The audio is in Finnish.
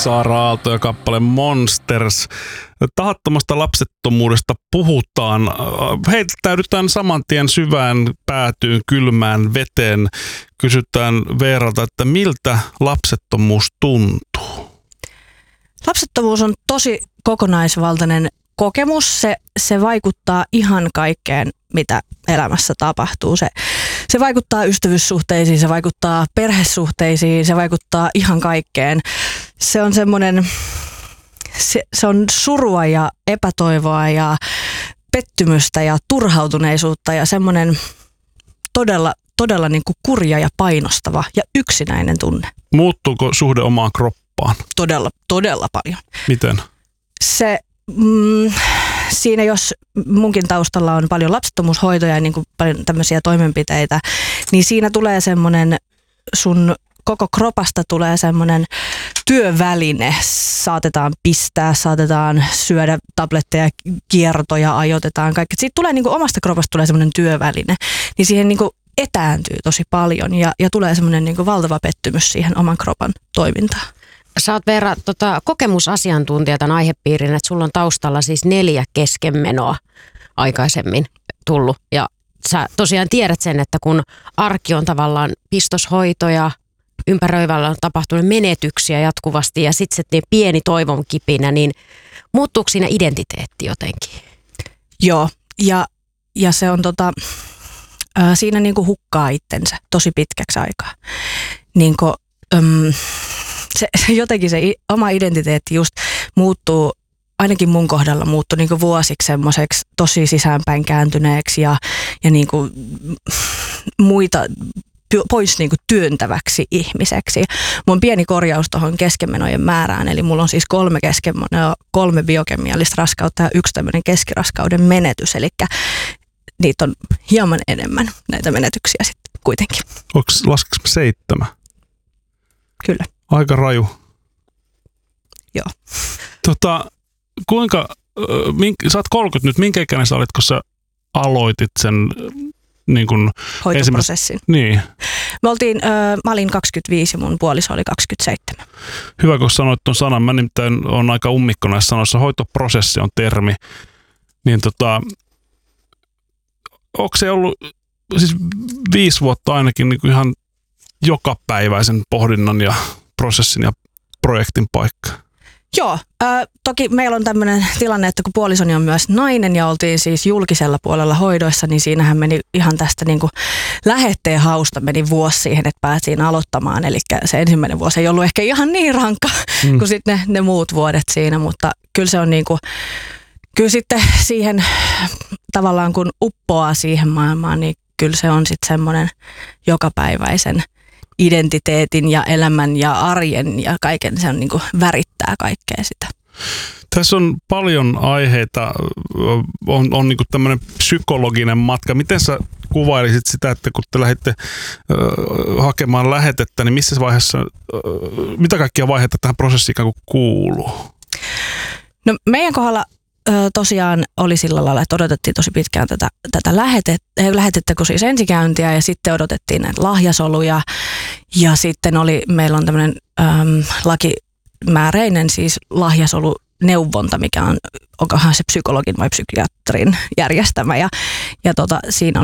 Saara Aalto ja kappale Monsters. Tahattomasta lapsettomuudesta puhutaan. Heittäydytään saman tien syvään päätyyn, kylmään veteen. Kysytään Veeralta, että miltä lapsettomuus tuntuu? Lapsettomuus on tosi kokonaisvaltainen kokemus. Se vaikuttaa ihan kaikkeen, mitä elämässä tapahtuu. Se vaikuttaa ystävyyssuhteisiin, se vaikuttaa perhesuhteisiin, se vaikuttaa ihan kaikkeen. Se on semmoinen, se on surua ja epätoivoa ja pettymystä ja turhautuneisuutta ja semmoinen todella niin kuin kurja ja painostava ja yksinäinen tunne. Muuttuuko suhde omaan kroppaan? Todella paljon. Miten? Siinä jos munkin taustalla on paljon lapsettomuushoitoja ja niin kuin paljon tämmöisiä toimenpiteitä, niin siinä tulee semmoinen, sun koko kropasta tulee semmoinen työväline. Saatetaan pistää, saatetaan syödä tabletteja, kiertoja, ajoitetaan kaikki. Siitä tulee niin kuin omasta kropasta tulee semmoinen työväline, niin siihen niin kuin etääntyy tosi paljon ja tulee semmoinen niin kuin valtava pettymys siihen oman kropan toimintaan. Sä oot Veera kokemusasiantuntija tämän aihepiirin, että sulla on taustalla siis 4 keskenmenoa aikaisemmin tullut. Ja sä tosiaan tiedät sen, että kun arki on tavallaan pistoshoitoja, ympäröivällä on tapahtunut menetyksiä jatkuvasti ja sitten se pieni toivon kipinä, niin muuttuuko siinä identiteetti jotenkin? Joo, ja se on siinä niinku hukkaa itsensä tosi pitkäksi aikaa. Niinku, se jotenkin se oma identiteetti just muuttuu, ainakin mun kohdalla muuttui niinku vuosiksi semmoiseksi tosi sisäänpäin kääntyneeksi ja niinku muita pois niinku työntäväksi ihmiseksi. Mun pieni korjaus tuohon keskenmenojen määrään, eli mulla on siis 3 keskenmenoa, 3 biokemiallista raskautta ja 1 tämmöinen keskiraskauden menetys, eli niitä on hieman enemmän näitä menetyksiä sitten kuitenkin. Laskeks 7? Kyllä. Aika raju. Joo. Sä oot 30 nyt, minkä ikäinen sä olit, kun sä aloitit sen niin kun hoitoprosessin? Niin. Mä olin 25 ja mun puoliso oli 27. Hyvä, kun sanoit ton sanan. Mä nimittäin on aika ummikko näissä sanoissa. Hoitoprosessi on termi. Niin onko se ollut siis 5 vuotta ainakin niin kuin ihan jokapäiväisen pohdinnan ja prosessin ja projektin paikka? Joo, toki meillä on tämmöinen tilanne, että kun puolisoni on myös nainen ja oltiin siis julkisella puolella hoidoissa, niin siinähän meni ihan tästä niin kuin lähetteen hausta meni vuosi siihen, että pääsin aloittamaan. Eli se ensimmäinen vuosi ei ollut ehkä ihan niin rankka kuin sitten ne muut vuodet siinä, mutta kyllä se on niin kuin, kyllä sitten siihen tavallaan kun uppoaa siihen maailmaan, niin kyllä se on sitten semmoinen jokapäiväisen identiteetin ja elämän ja arjen ja kaiken, se on niin kuin värittää kaikkea sitä. Tässä on paljon aiheita, on niin kuin tämmöinen psykologinen matka. Miten sä kuvailisit sitä, että kun te lähditte hakemaan lähetettä, niin missä vaiheessa, mitä kaikkia vaiheita tähän prosessiin ikään kuin kuuluu? No meidän kohdalla tosiaan oli sillä lailla, että odotettiin tosi pitkään tätä lähetettä, kun siis ensikäyntiä ja sitten odotettiin näitä lahjasoluja ja sitten meillä on tämmöinen lakimääräinen siis lahjasoluneuvonta, mikä onkohan se psykologin vai psykiatrin järjestämä ja siinä